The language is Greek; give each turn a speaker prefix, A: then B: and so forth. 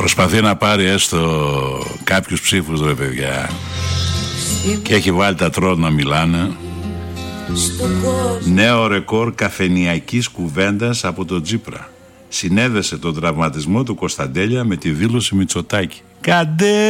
A: Προσπαθεί να πάρει έστω κάποιους ψήφους, ρε παιδιά, και έχει βάλει τα τρόνα να μιλάνε. Νέο ρεκόρ καφενειακής κουβέντας από τον Τσίπρα. Συνέδεσε τον τραυματισμό του Κωνσταντέλια με τη δήλωση Μητσοτάκη. Καντέ!